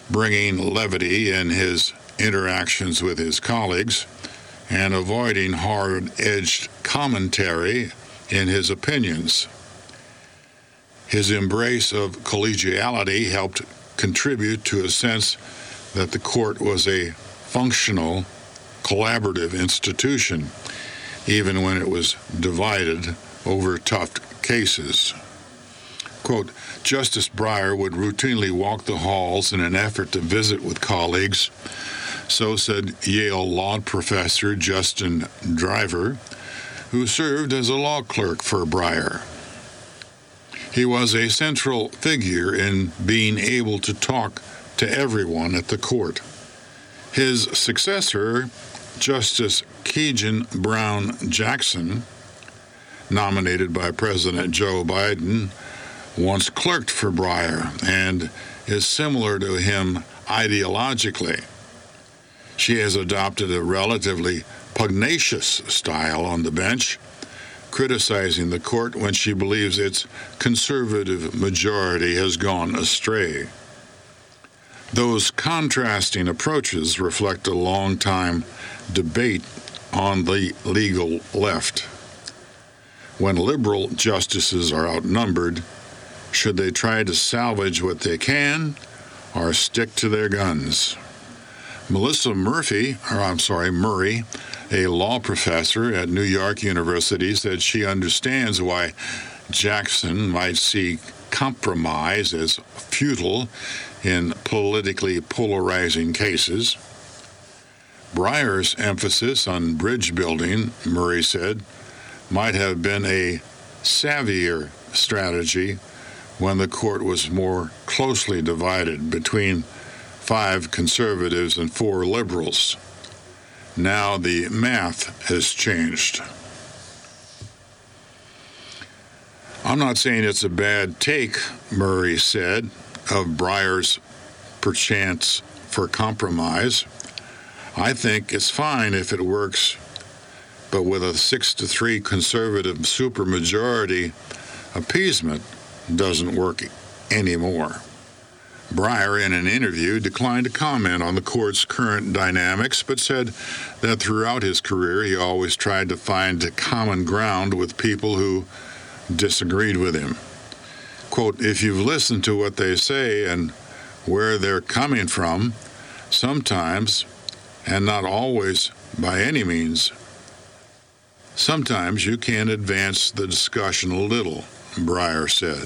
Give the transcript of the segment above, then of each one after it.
bringing levity in his interactions with his colleagues and avoiding hard-edged commentary in his opinions. His embrace of collegiality helped contribute to a sense that the court was a functional, collaborative institution, even when it was divided over tough cases. Quote, Justice Breyer would routinely walk the halls in an effort to visit with colleagues. So said Yale law professor Justin Driver, who served as a law clerk for Breyer. He was a central figure in being able to talk to everyone at the court. His successor, Justice Keegan Brown Jackson, nominated by President Joe Biden, once clerked for Breyer and is similar to him ideologically. She has adopted a relatively pugnacious style on the bench, criticizing the court when she believes its conservative majority has gone astray. Those contrasting approaches reflect a long-time debate on the legal left. When liberal justices are outnumbered, should they try to salvage what they can or stick to their guns? Melissa Murray, a law professor at New York University, said she understands why Jackson might see compromise as futile in politically polarizing cases. Breyer's emphasis on bridge building, Murray said, might have been a savvier strategy when the court was more closely divided between 5 conservatives and 4 liberals. Now the math has changed. I'm not saying it's a bad take, Murray said, of Breyer's perchance for compromise. I think it's fine if it works, but with a 6-3 conservative supermajority, appeasement doesn't work anymore. Breyer, in an interview, declined to comment on the court's current dynamics, but said that throughout his career he always tried to find common ground with people who disagreed with him. Quote, if you've listened to what they say and where they're coming from, sometimes, and not always by any means, sometimes you can advance the discussion a little, Breyer said.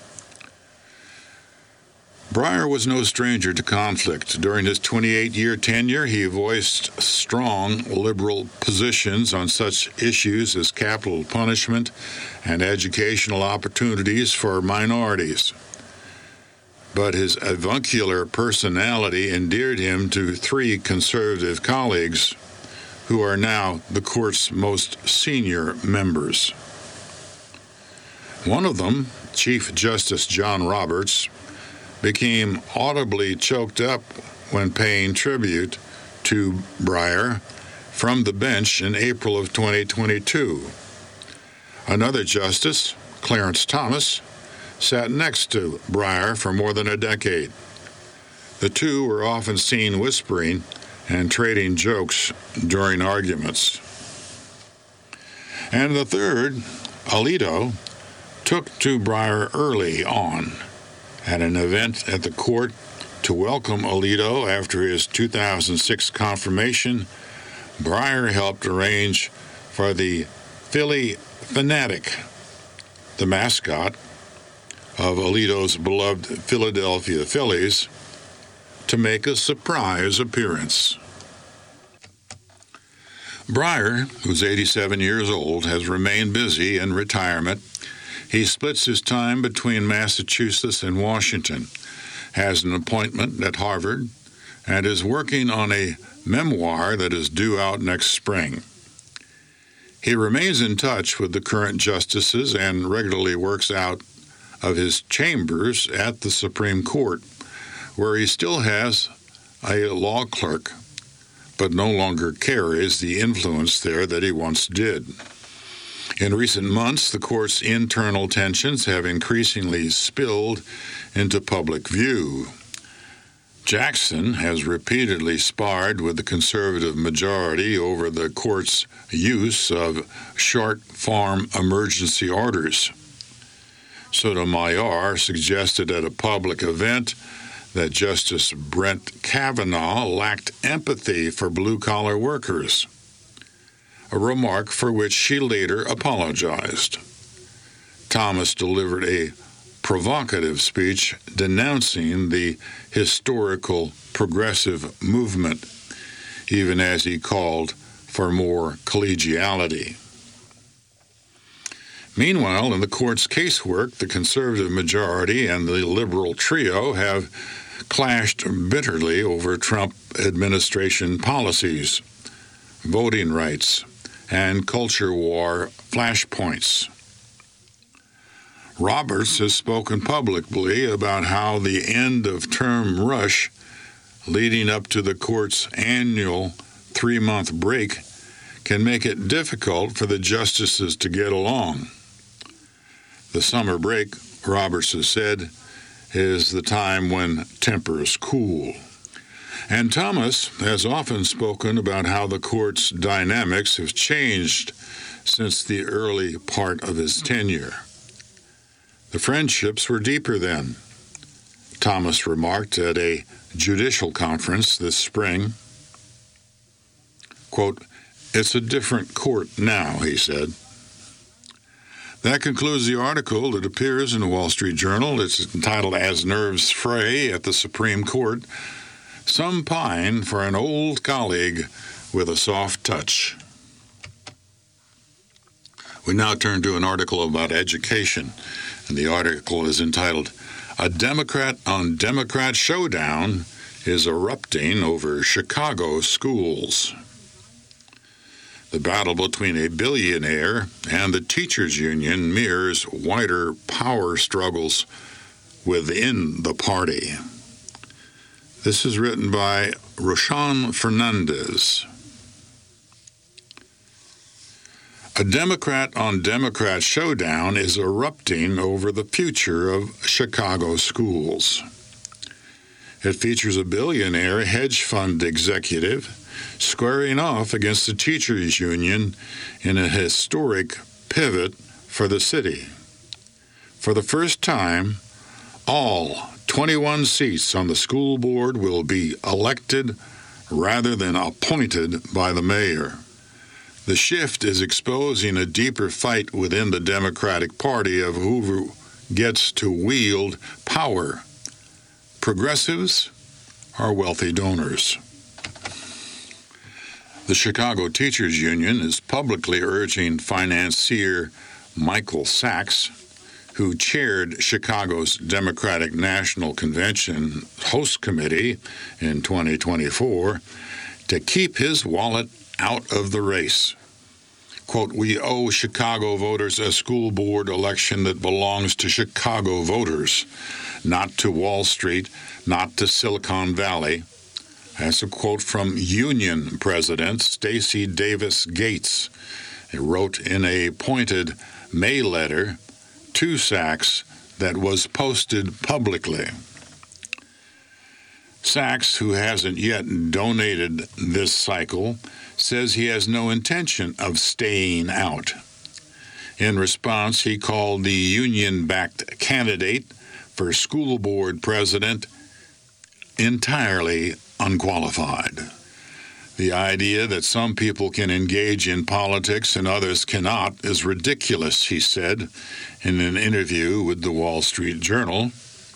Breyer was no stranger to conflict. During his 28-year tenure, he voiced strong liberal positions on such issues as capital punishment and educational opportunities for minorities. But his avuncular personality endeared him to 3 conservative colleagues who are now the court's most senior members. One of them, Chief Justice John Roberts, became audibly choked up when paying tribute to Breyer from the bench in April of 2022. Another justice, Clarence Thomas, sat next to Breyer for more than a decade. The two were often seen whispering and trading jokes during arguments. And the third, Alito, took to Breyer early on. At an event at the court to welcome Alito after his 2006 confirmation, Breyer helped arrange for the Philly Fanatic, the mascot of Alito's beloved Philadelphia Phillies, to make a surprise appearance. Breyer, who's 87 years old, has remained busy in retirement. He splits his time between Massachusetts and Washington, has an appointment at Harvard, and is working on a memoir that is due out next spring. He remains in touch with the current justices and regularly works out of his chambers at the Supreme Court, where he still has a law clerk, but no longer carries the influence there that he once did. In recent months, the court's internal tensions have increasingly spilled into public view. Jackson has repeatedly sparred with the conservative majority over the court's use of short-form emergency orders. Sotomayor suggested at a public event that Justice Brett Kavanaugh lacked empathy for blue-collar workers, a remark for which she later apologized. Thomas delivered a provocative speech denouncing the historical progressive movement, even as he called for more collegiality. Meanwhile, in the court's casework, the conservative majority and the liberal trio have clashed bitterly over Trump administration policies, voting rights, and culture war flashpoints. Roberts has spoken publicly about how the end-of-term rush leading up to the court's annual 3-month break can make it difficult for the justices to get along. The summer break, Roberts has said, is the time when tempers cool. And Thomas has often spoken about how the court's dynamics have changed since the early part of his tenure. The friendships were deeper then, Thomas remarked at a judicial conference this spring. Quote, "It's a different court now," he said. That concludes the article that appears in the Wall Street Journal. It's entitled, "As Nerves Fray at the Supreme Court, Some Pine for an Old Colleague with a Soft Touch." We now turn to an article about education, and the article is entitled, "A Democrat-on-Democrat Showdown is Erupting Over Chicago Schools." The battle between a billionaire and the teachers' union mirrors wider power struggles within the party. This is written by Roshan Fernandez. A Democrat-on-Democrat showdown is erupting over the future of Chicago schools. It features a billionaire hedge fund executive squaring off against the teachers' union in a historic pivot for the city. For the first time, all 21 seats on the school board will be elected rather than appointed by the mayor. The shift is exposing a deeper fight within the Democratic Party of who gets to wield power. Progressives are wealthy donors. The Chicago Teachers Union is publicly urging financier Michael Sachs, who chaired Chicago's Democratic National Convention Host Committee in 2024, to keep his wallet out of the race. Quote, "We owe Chicago voters a school board election that belongs to Chicago voters, not to Wall Street, not to Silicon Valley." That's a quote from Union President Stacey Davis Gates. He wrote in a pointed May letter to Sachs that was posted publicly. Sachs, who hasn't yet donated this cycle, says he has no intention of staying out. In response, he called the union-backed candidate for school board president entirely unqualified. The idea that some people can engage in politics and others cannot is ridiculous, he said in an interview with the Wall Street Journal.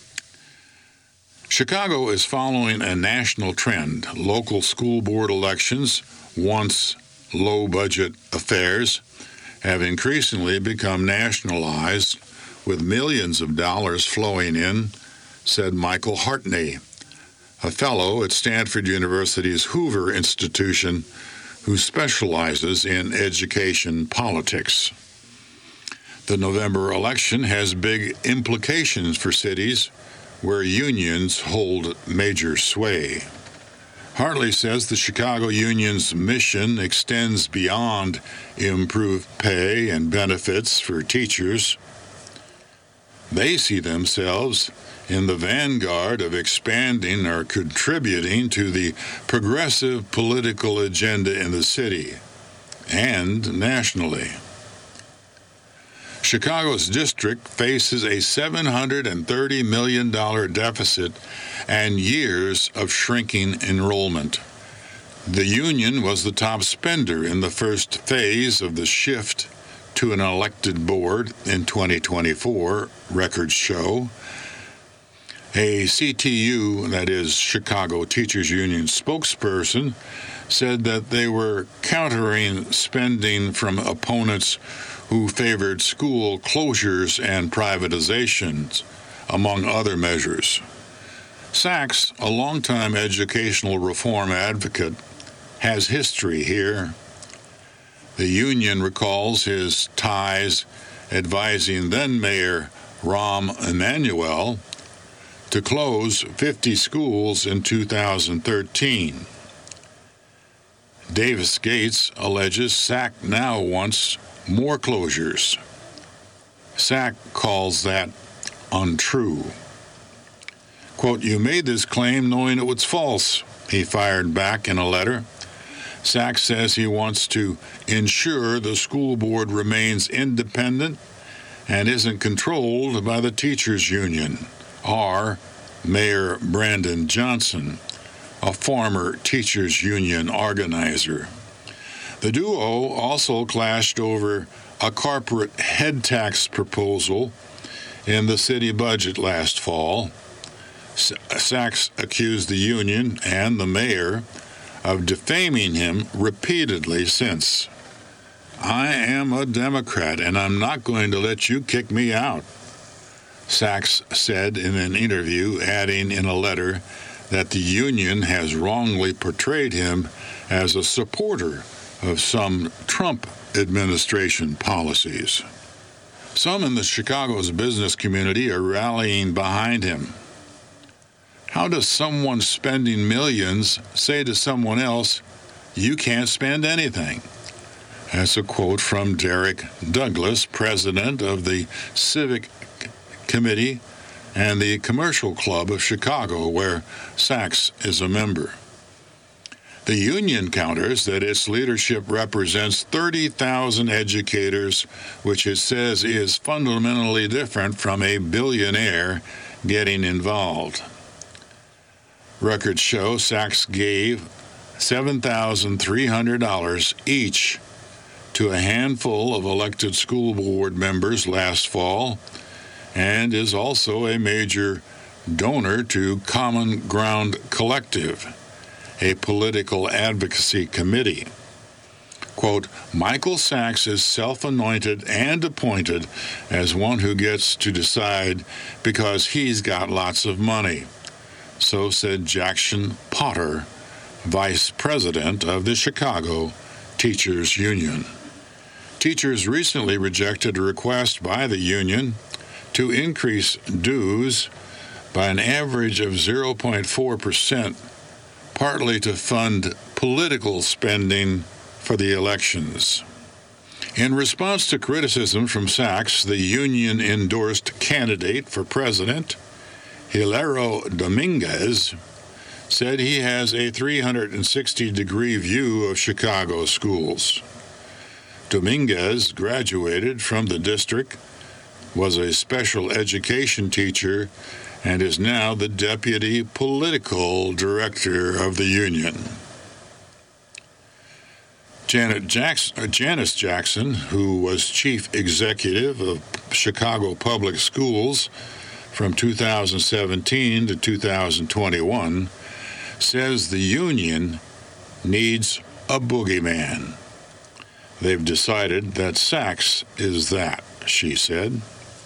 Chicago is following a national trend. Local school board elections, once low-budget affairs, have increasingly become nationalized, with millions of dollars flowing in, said Michael Hartney, a fellow at Stanford University's Hoover Institution who specializes in education politics. The November election has big implications for cities where unions hold major sway. Hartley says the Chicago Union's mission extends beyond improved pay and benefits for teachers. They see themselves in the vanguard of expanding or contributing to the progressive political agenda in the city and nationally. Chicago's district faces a $730 million deficit and years of shrinking enrollment. The union was the top spender in the first phase of the shift to an elected board in 2024, records show. A CTU, that is Chicago Teachers Union spokesperson, said that they were countering spending from opponents who favored school closures and privatizations, among other measures. Sachs, a longtime educational reform advocate, has history here. The union recalls his ties advising then-Mayor Rahm Emanuel to close 50 schools in 2013. Davis Gates alleges SAC now wants more closures. SAC calls that untrue. Quote, "You made this claim knowing it was false," he fired back in a letter. SAC says he wants to ensure the school board remains independent and isn't controlled by the teachers union, or Mayor Brandon Johnson, a former teachers union organizer. The duo also clashed over a corporate head tax proposal in the city budget last fall. Sachs accused the union and the mayor of defaming him repeatedly since. "I am a Democrat, and I'm not going to let you kick me out," Sachs said in an interview, adding in a letter that the union has wrongly portrayed him as a supporter of some Trump administration policies. Some in the Chicago's business community are rallying behind him. How does someone spending millions say to someone else, "You can't spend anything"? That's a quote from Derek Douglas, president of the Civic Committee and the Commercial Club of Chicago, where Sachs is a member. The union counters that its leadership represents 30,000 educators, which it says is fundamentally different from a billionaire getting involved. Records show Sachs gave $7,300 each to a handful of elected school board members last fall and is also a major donor to Common Ground Collective, a political advocacy committee. Quote, "Michael Sachs is self-anointed and appointed as one who gets to decide because he's got lots of money," so said Jackson Potter, vice president of the Chicago Teachers Union. Teachers recently rejected a request by the union to increase dues by an average of 0.4%, partly to fund political spending for the elections. In response to criticism from Sachs, the union-endorsed candidate for president, Hilario Dominguez, said he has a 360-degree view of Chicago schools. Dominguez graduated from the district, was a special education teacher, and is now the deputy political director of the union. Janice Jackson, who was chief executive of Chicago Public Schools from 2017 to 2021, says the union needs a boogeyman. They've decided that Sachs is that, she said.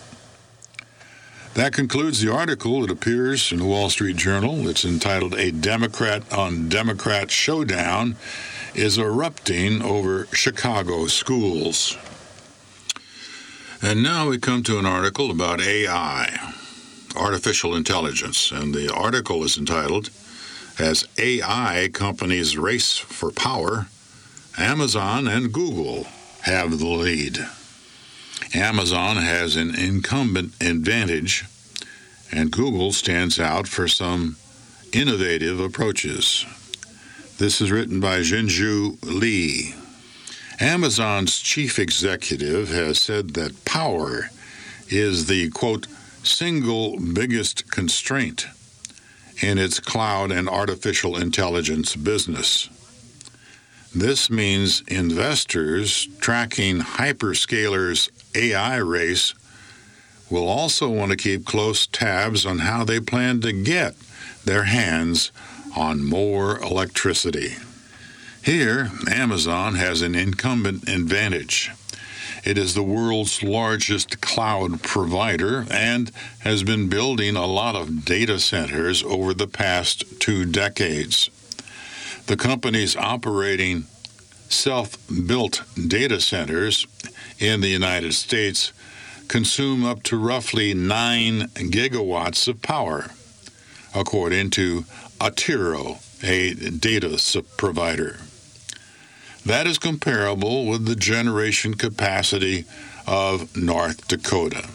That concludes the article. It appears in the Wall Street Journal. It's entitled "A Democrat on Democrat Showdown is Erupting Over Chicago Schools." And now we come to an article about AI, artificial intelligence, and the article is entitled, "As AI Companies Race for Power, Amazon and Google Have the Lead." Amazon has an incumbent advantage and Google stands out for some innovative approaches. This is written by Jinju Lee. Amazon's chief executive has said that power is the, quote, single biggest constraint in its cloud and artificial intelligence business. This means investors tracking hyperscalers' AI race will also want to keep close tabs on how they plan to get their hands on more electricity. Here, Amazon has an incumbent advantage. It is the world's largest cloud provider and has been building a lot of data centers over the past 2 decades. The company's operating self-built data centers in the United States consume up to roughly 9 gigawatts of power, according to Attiro, a data provider. That is comparable with the generation capacity of North Dakota.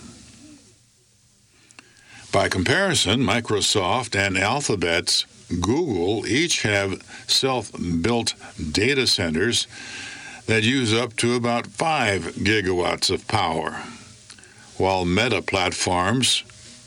By comparison, Microsoft and Alphabet's Google each have self-built data centers that use up to about 5 gigawatts of power, while Meta Platforms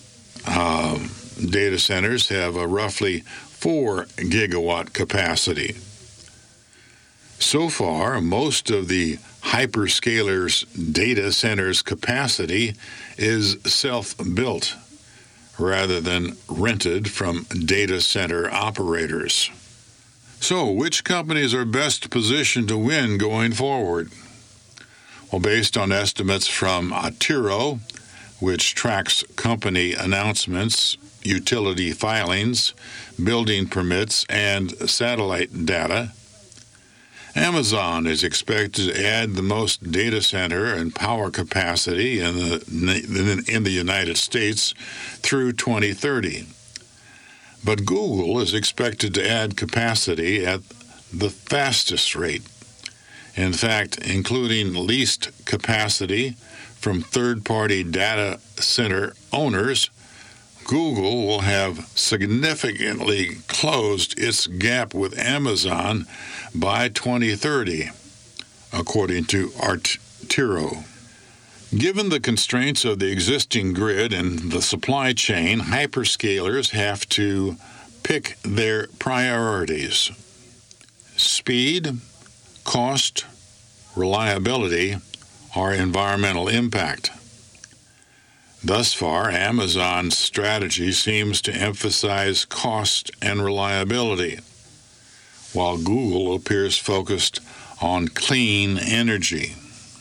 data centers have a roughly 4 gigawatt capacity. So far, most of the hyperscalers' data centers' capacity is self-built rather than rented from data center operators. So, which companies are best positioned to win going forward? Well, based on estimates from Attiro, which tracks company announcements, utility filings, building permits, and satellite data, Amazon is expected to add the most data center and power capacity in the United States through 2030. But Google is expected to add capacity at the fastest rate. In fact, including leased capacity from third-party data center owners, Google will have significantly closed its gap with Amazon by 2030, according to Attiro. Given the constraints of the existing grid and the supply chain, hyperscalers have to pick their priorities: speed, cost, reliability, or environmental impact. Thus far, Amazon's strategy seems to emphasize cost and reliability, while Google appears focused on clean energy.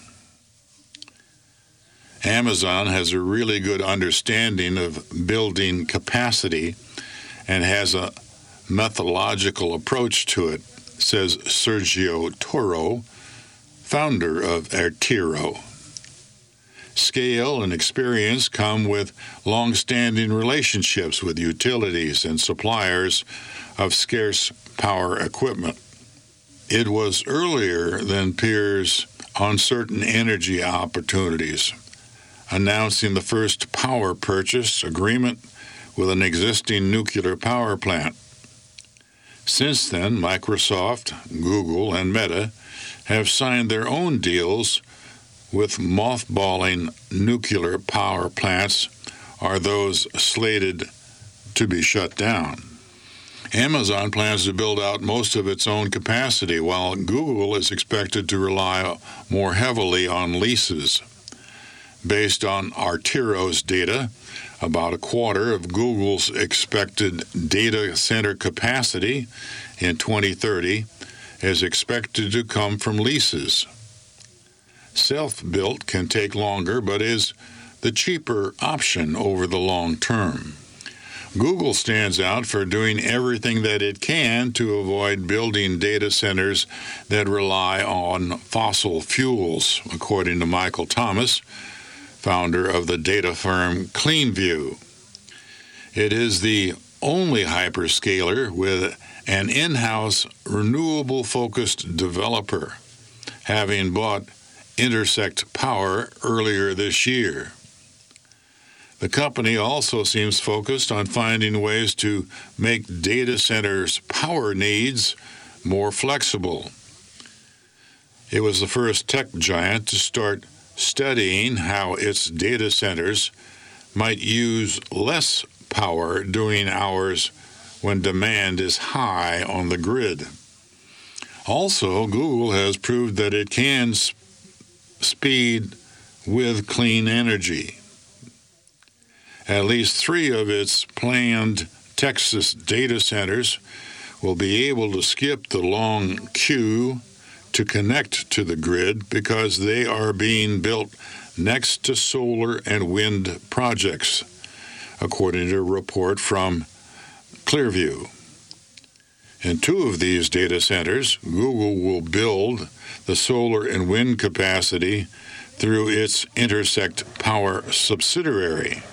Amazon has a really good understanding of building capacity and has a methodological approach to it, says Sergio Toro, founder of Attiro. Scale and experience come with long-standing relationships with utilities and suppliers of scarce power equipment. It was earlier than peers on certain energy opportunities, announcing the first power purchase agreement with an existing nuclear power plant. Since then, Microsoft, Google, and Meta have signed their own deals with mothballing nuclear power plants or those slated to be shut down. Amazon plans to build out most of its own capacity, while Google is expected to rely more heavily on leases. Based on Attiro's data, about a quarter of Google's expected data center capacity in 2030 is expected to come from leases. Self-built can take longer, but is the cheaper option over the long term. Google stands out for doing everything that it can to avoid building data centers that rely on fossil fuels, according to Michael Thomas, founder of the data firm CleanView. It is the only hyperscaler with an in-house renewable-focused developer, having bought Intersect Power earlier this year. The company also seems focused on finding ways to make data centers' power needs more flexible. It was the first tech giant to start studying how its data centers might use less power during hours when demand is high on the grid. Also, Google has proved that it can speed with clean energy. At least 3 of its planned Texas data centers will be able to skip the long queue to connect to the grid because they are being built next to solar and wind projects, according to a report from Clearview. In 2 of these data centers, Google will build the solar and wind capacity through its Intersect Power subsidiary.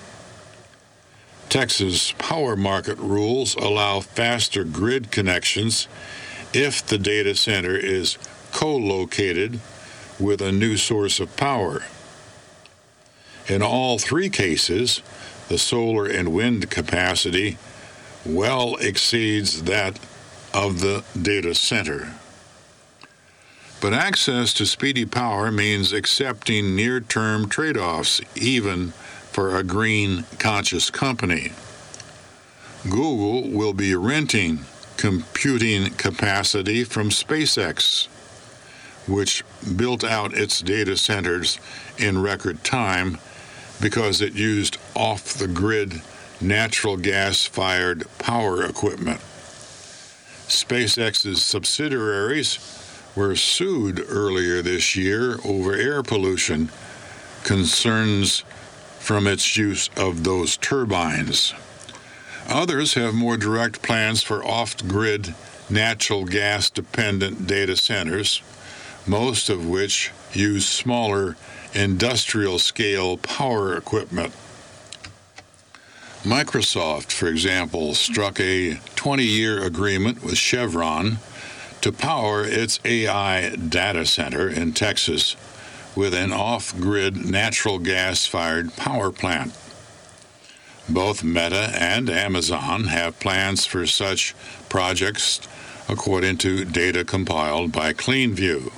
Texas power market rules allow faster grid connections if the data center is co-located with a new source of power. In all 3 cases, the solar and wind capacity well exceeds that of the data center. But access to speedy power means accepting near-term trade-offs, even for a green-conscious company. Google will be renting computing capacity from SpaceX, which built out its data centers in record time because it used off-the-grid natural gas-fired power equipment. SpaceX's subsidiaries were sued earlier this year over air pollution concerns from its use of those turbines. Others have more direct plans for off-grid natural gas-dependent data centers, most of which use smaller industrial-scale power equipment. Microsoft, for example, struck a 20-year agreement with Chevron to power its AI data center in Texas with an off-grid natural gas-fired power plant. Both Meta and Amazon have plans for such projects, according to data compiled by CleanView.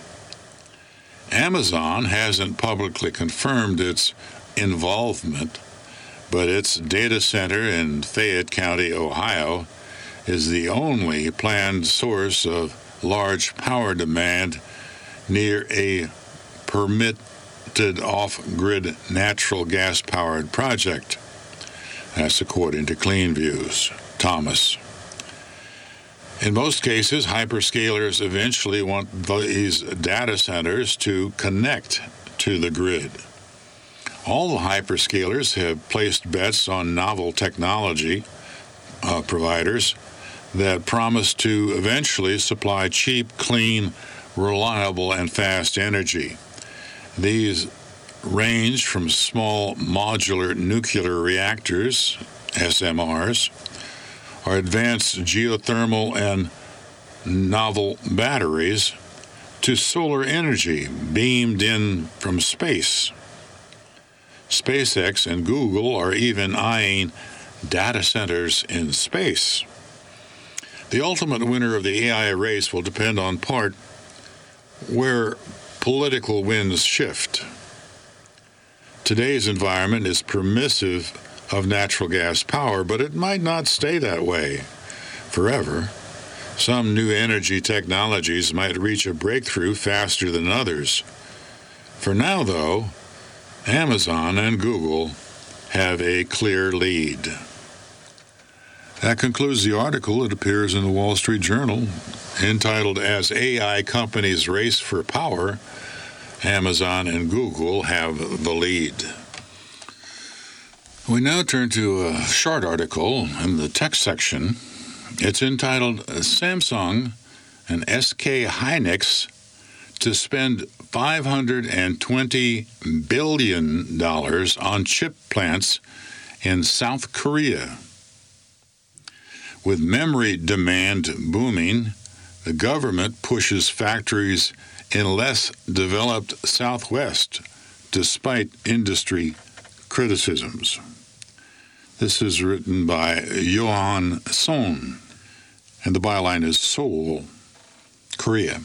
Amazon hasn't publicly confirmed its involvement, but its data center in Fayette County, Ohio, is the only planned source of large power demand near a permitted off-grid natural gas-powered project. That's according to CleanView's Thomas. In most cases, hyperscalers eventually want these data centers to connect to the grid. All the hyperscalers have placed bets on novel technology providers that promise to eventually supply cheap, clean, reliable, and fast energy. These range from small modular nuclear reactors, SMRs, or advanced geothermal and novel batteries, to solar energy beamed in from space. SpaceX and Google are even eyeing data centers in space. The ultimate winner of the AI race will depend on part where political winds shift. Today's environment is permissive of natural gas power, but it might not stay that way forever. Some new energy technologies might reach a breakthrough faster than others. For now, though, Amazon and Google have a clear lead. That concludes the article. It appears in the Wall Street Journal, entitled, "As AI Companies Race for Power, Amazon and Google Have the Lead." We now turn to a short article in the text section. It's entitled, "Samsung and SK Hynix to spend $520 billion on chip plants in South Korea." With memory demand booming, the government pushes factories in less developed Southwest, despite industry criticisms. This is written by Johan Son, and the byline is Seoul, Korea.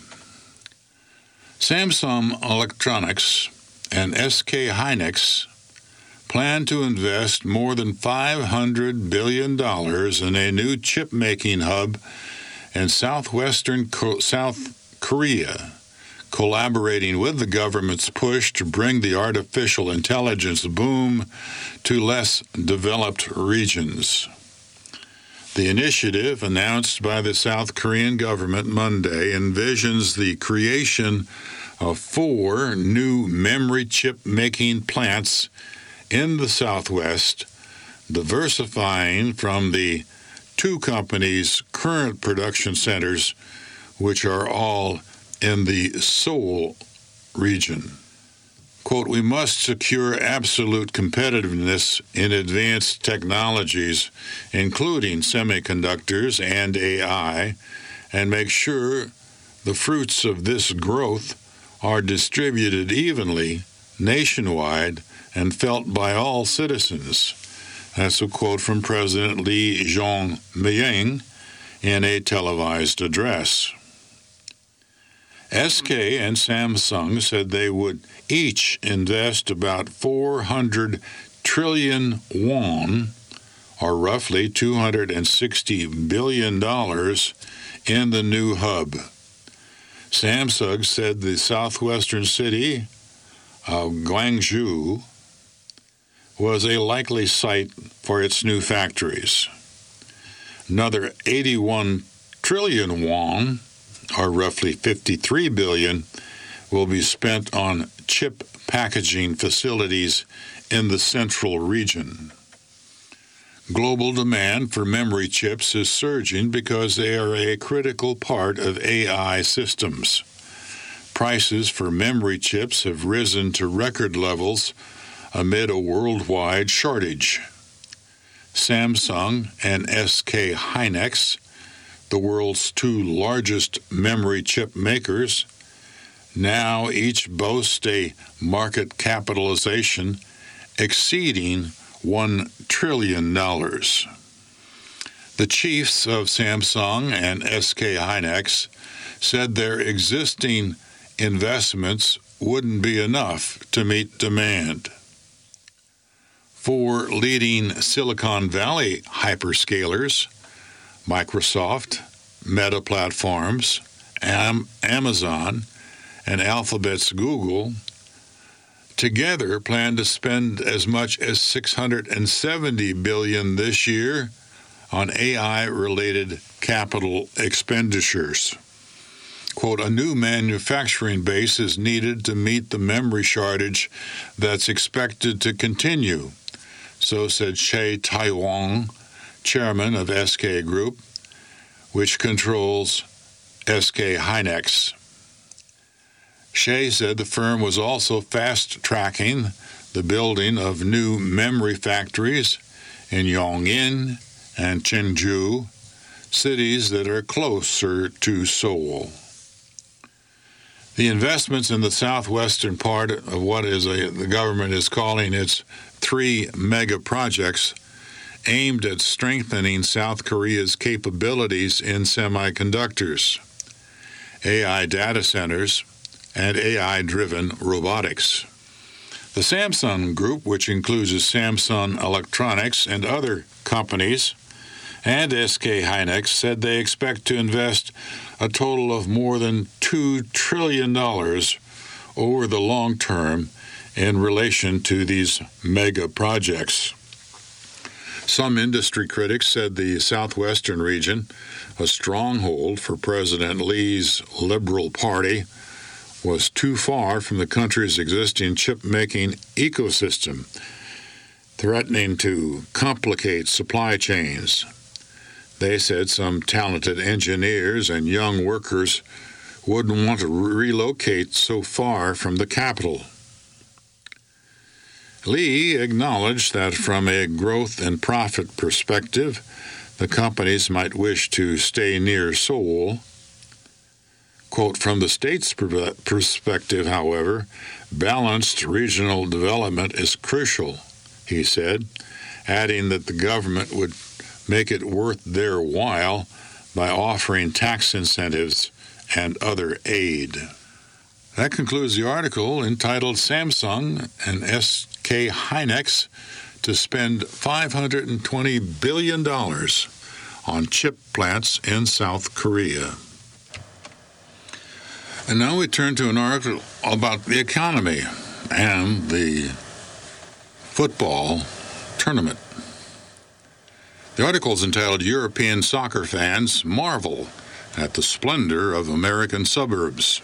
Samsung Electronics and SK Hynix plan to invest more than $500 billion in a new chip-making hub in southwestern South Korea, collaborating with the government's push to bring the artificial intelligence boom to less developed regions. The initiative, announced by the South Korean government Monday, envisions the creation of 4 new memory chip-making plants in the Southwest, diversifying from the 2 companies' current production centers, which are all in the Seoul region. Quote, "We must secure absolute competitiveness in advanced technologies, including semiconductors and AI, and make sure the fruits of this growth are distributed evenly, nationwide, and felt by all citizens." That's a quote from President Lee Jae-myung in a televised address. SK and Samsung said they would each invest about 400 trillion won, or roughly $260 billion, in the new hub. Samsung said the southwestern city of Gwangju was a likely site for its new factories. Another 81 trillion won, or roughly $53 billion, will be spent on chip packaging facilities in the central region. Global demand for memory chips is surging because they are a critical part of AI systems. Prices for memory chips have risen to record levels amid a worldwide shortage. Samsung and SK Hynix, the world's 2 largest memory chip makers, now each boast a market capitalization exceeding $1 trillion. The chiefs of Samsung and SK Hynix said their existing investments wouldn't be enough to meet demand. 4 leading Silicon Valley hyperscalers, Microsoft, Meta Platforms, Amazon, and Alphabet's Google, together plan to spend as much as $670 billion this year on AI-related capital expenditures. Quote, "A new manufacturing base is needed to meet the memory shortage that's expected to continue," so said Shea Taiwan, chairman of SK Group, which controls SK Hynix. Shea said the firm was also fast-tracking the building of new memory factories in Yongin and Cheongju, cities that are closer to Seoul. The investments in the southwestern part of what the government is calling its 3 mega projects aimed at strengthening South Korea's capabilities in semiconductors, AI data centers, and AI-driven robotics. The Samsung Group, which includes Samsung Electronics and other companies, and SK Hynix, said they expect to invest a total of more than $2 trillion over the long term in relation to these mega projects. Some industry critics said the southwestern region, a stronghold for President Lee's Liberal Party, was too far from the country's existing chip-making ecosystem, threatening to complicate supply chains. They said some talented engineers and young workers wouldn't want to relocate so far from the capital. Lee acknowledged that from a growth and profit perspective, the companies might wish to stay near Seoul. Quote, "From the state's perspective, however, balanced regional development is crucial," he said, adding that the government would make it worth their while by offering tax incentives and other aid. That concludes the article entitled Samsung and SK Hynix to spend $520 billion on chip plants in South Korea. And now we turn to an article about the economy and the football tournament. The article is entitled European Soccer Fans Marvel at the Splendor of American Suburbs.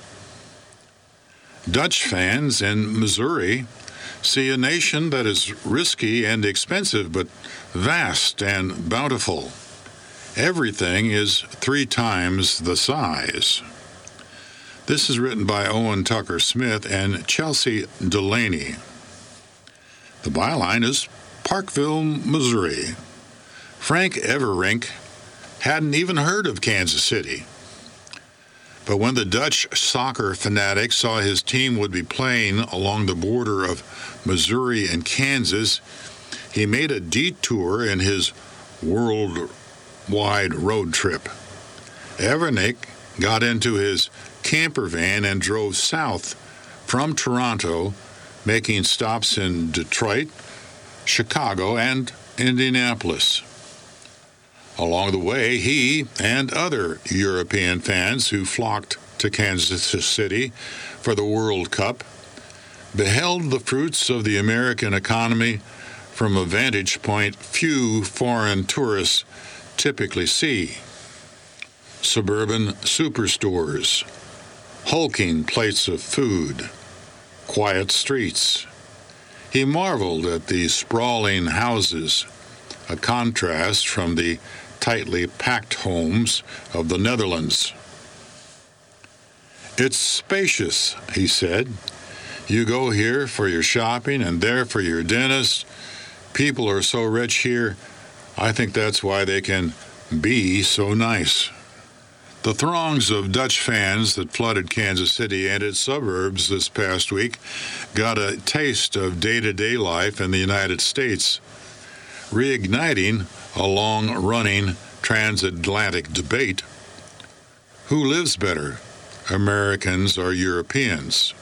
Dutch fans in Missouri see a nation that is risky and expensive but vast and bountiful. Everything is 3 times the size. This is written by Owen Tucker Smith and Chelsea Delaney. The byline is Parkville, Missouri. Frank Everink hadn't even heard of Kansas City. But when the Dutch soccer fanatic saw his team would be playing along the border of Missouri and Kansas, he made a detour in his worldwide road trip. Everink got into his camper van and drove south from Toronto, making stops in Detroit, Chicago, and Indianapolis. Along the way, he and other European fans who flocked to Kansas City for the World Cup beheld the fruits of the American economy from a vantage point few foreign tourists typically see. Suburban superstores, hulking plates of food, quiet streets. He marveled at the sprawling houses, a contrast from the tightly packed homes of the Netherlands. It's spacious, he said. You go here for your shopping and there for your dentist. People are so rich here, I think that's why they can be so nice. The throngs of Dutch fans that flooded Kansas City and its suburbs this past week got a taste of day-to-day life in the United States, reigniting a long-running transatlantic debate. Who lives better, Americans or Europeans?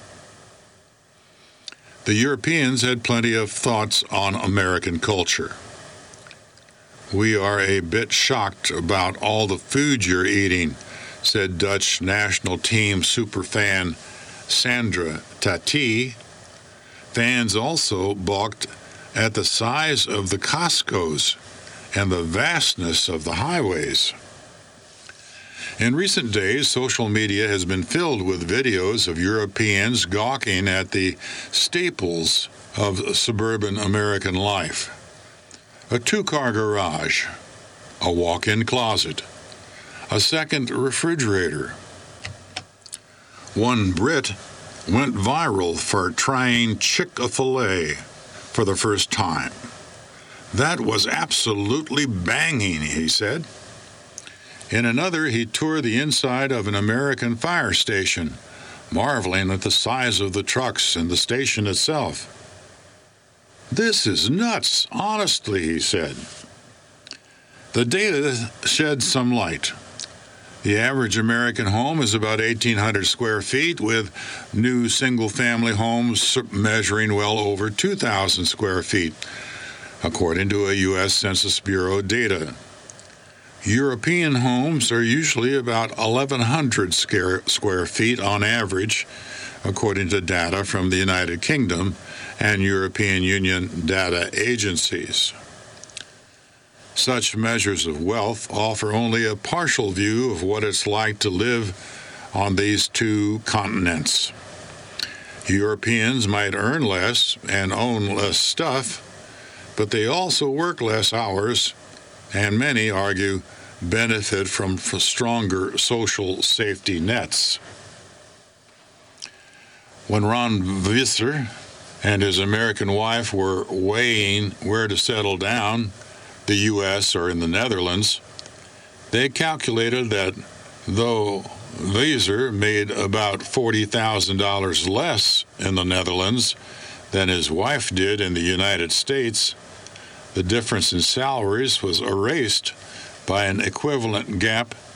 The Europeans had plenty of thoughts on American culture. We are a bit shocked about all the food you're eating, said Dutch national team superfan Sandra Tati. Fans also balked at the size of the Costcos and the vastness of the highways. In recent days, social media has been filled with videos of Europeans gawking at the staples of suburban American life. A 2-car garage, a walk-in closet, a second refrigerator. One Brit went viral for trying Chick-fil-A for the first time. That was absolutely banging, he said. In another, he toured the inside of an American fire station, marveling at the size of the trucks and the station itself. This is nuts, honestly, he said. The data shed some light. The average American home is about 1,800 square feet, with new single-family homes measuring well over 2,000 square feet, according to a U.S. Census Bureau data. European homes are usually about 1,100 square feet on average, according to data from the United Kingdom and European Union data agencies. Such measures of wealth offer only a partial view of what it's like to live on these 2 continents. Europeans might earn less and own less stuff, but they also work less hours, and many argue benefit from stronger social safety nets. When Ron Visser and his American wife were weighing where to settle down, the U.S. or in the Netherlands, they calculated that though Visser made about $40,000 less in the Netherlands than his wife did in the United States, The difference in salaries was erased by an equivalent gap